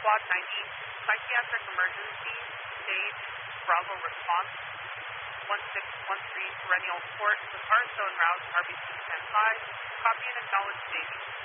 Squad 90, Psychiatric Emergency, Stage, Bravo Response, 1613 Perennial Court, with Hearthstone Route, RBC 105, copy and acknowledge staging.